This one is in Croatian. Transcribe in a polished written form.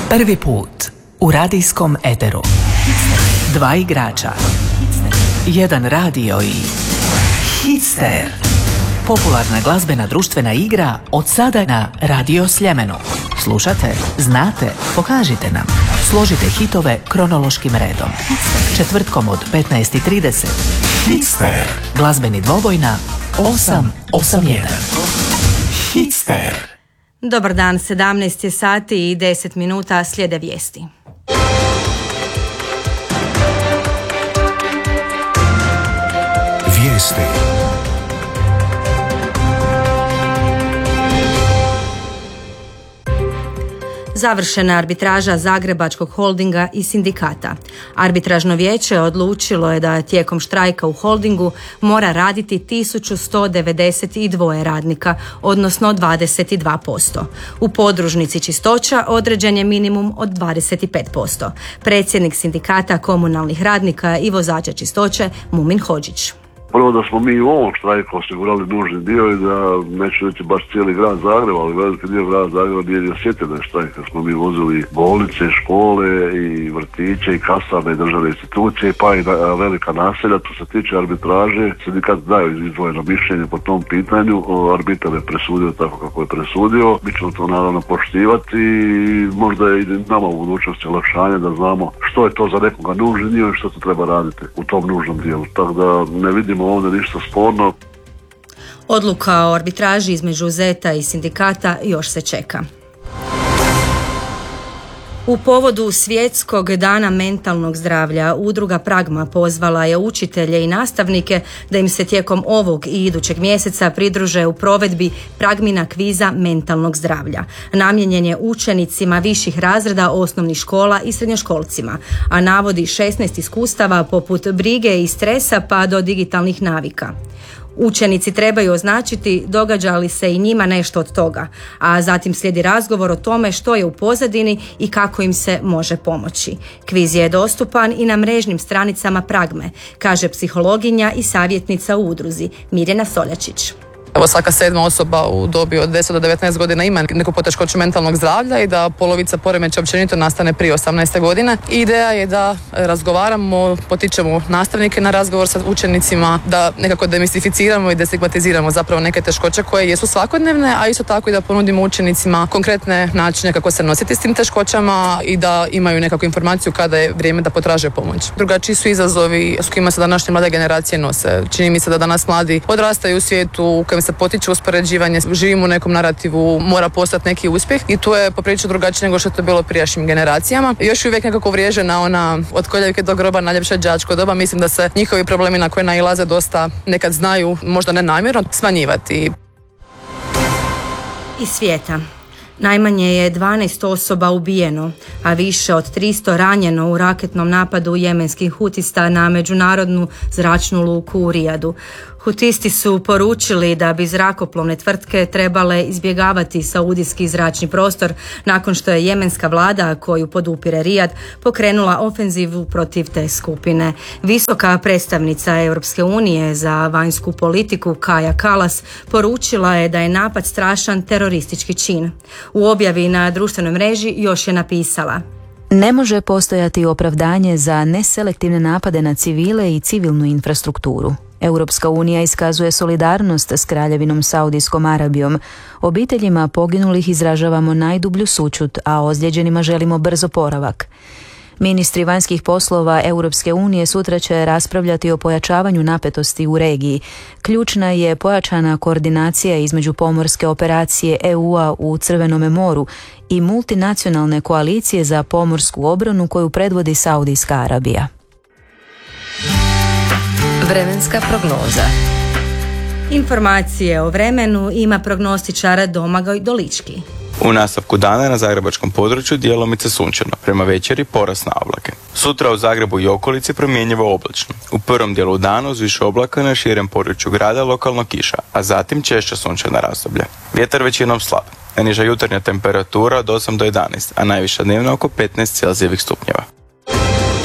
Prvi put u radijskom eteru. Dva igrača. Jedan radio i Hitster. Popularna glazbena društvena igra od sada na Radio Sljemenu. Slušate, znate, pokažite nam. Složite hitove kronološkim redom. Četvrtkom od 15:30. Hitster. Glazbeni dvoboj na 881. Hitster. Dobar dan, 17 je sati i 10 minuta, slijede vijesti. Vijesti. Završena arbitraža Zagrebačkog holdinga i sindikata. Arbitražno vijeće odlučilo je da tijekom štrajka u holdingu mora raditi 1192 radnika, odnosno 22%. U podružnici Čistoća određen je minimum od 25%. Predsjednik sindikata komunalnih radnika i vozača Čistoće Mumin Hodžić. Prvo da smo mi u ovom štrajku osigurali nužni dio i da neću reći baš cijeli grad Zagreb, ali veliki dio grada Zagreba nije osjetio da je štrajk. Smo mi vozili bolnice, škole i vrtiće i kasarne i državne institucije, pa i velika naselja. To se tiče arbitraže, sindikat daju izdvojeno mišljenje po tom pitanju. Arbitar je presudio tako kako je presudio. Mi ćemo to naravno poštivati i možda je i nama u budućnosti olakšanje da znamo što je to za nekoga nužni dio i što se treba raditi u tom nužnom dijelu. Tako da ne vidimo ovdje ništa sporno. Odluka o arbitraži između ZET-a i sindikata još se čeka. U povodu Svjetskog dana mentalnog zdravlja udruga Pragma pozvala je učitelje i nastavnike da im se tijekom ovog i idućeg mjeseca pridruže u provedbi Pragmina kviza mentalnog zdravlja. Namijenjen je učenicima viših razreda osnovnih škola i srednjoškolcima, a navodi 16 iskustava poput brige i stresa pa do digitalnih navika. Učenici trebaju označiti događa li se i njima nešto od toga, a zatim slijedi razgovor o tome što je u pozadini i kako im se može pomoći. Kviz je dostupan i na mrežnim stranicama Pragme, kaže psihologinja i savjetnica u udruzi Mirjana Soljačić. Evo, svaka 7. osoba u dobi od 10 do 19 godina ima neku poteškoću mentalnog zdravlja i da polovica poremećaja općenito nastane prije 18. godine. Ideja je da razgovaramo, potičemo nastavnike na razgovor sa učenicima, da nekako demistificiramo i destigmatiziramo zapravo neke teškoće koje jesu svakodnevne, a isto tako i da ponudimo učenicima konkretne načine kako se nositi s tim teškoćama i da imaju nekakvu informaciju kada je vrijeme da potraže pomoć. Drugačiji su izazovi s kojima se današnje mlade generacije nose. Čini mi se da danas mladi odrastaju u svijetu u kojem se potiče uspoređivanje, živimo u nekom narativu, mora postati neki uspjeh i tu je poprilično drugačije nego što je to bilo prijašnjim generacijama. Još uvijek nekako vriježena ona od koljevke do groba najljepša đačko doba. Mislim da se njihovi problemi na koje nailaze dosta nekad znaju, možda ne namjerno, smanjivati. Iz svijeta. Najmanje je 12 osoba ubijeno, a više od 300 ranjeno u raketnom napadu jemenskih hutista na međunarodnu zračnu luku u Rijadu. Hutisti su poručili da bi zrakoplovne tvrtke trebale izbjegavati saudijski zračni prostor nakon što je jemenska vlada, koju podupire Rijad, pokrenula ofenzivu protiv te skupine. Visoka predstavnica Europske unije za vanjsku politiku Kaja Kallas poručila je da je napad strašan teroristički čin. U objavi na društvenoj mreži još je napisala: ne može postojati opravdanje za neselektivne napade na civile i civilnu infrastrukturu. Europska unija iskazuje solidarnost s Kraljevinom Saudijskom Arabijom. Obiteljima poginulih izražavamo najdublju sućut, a ozlijeđenima želimo brz oporavak. Ministri vanjskih poslova Europske unije sutra će raspravljati o pojačavanju napetosti u regiji. Ključna je pojačana koordinacija između pomorske operacije EU-a u Crvenome moru i multinacionalne koalicije za pomorsku obranu koju predvodi Saudijska Arabija. Vremenska prognoza. Informacije o vremenu ima prognostičar Domagoj Dolički. U nastavku dana na zagrebačkom području djelomice sunčano, prema večeri porast na oblake. Sutra u Zagrebu i okolici promjenjivo oblačno. U prvom dijelu dana uz više oblaka na širem području grada lokalno kiša, a zatim češće sunčana razdoblja. Vjetar većinom slab. Najniža jutarnja temperatura od 8 do 11, a najviša dnevna oko 15 Celzijevih stupnjeva.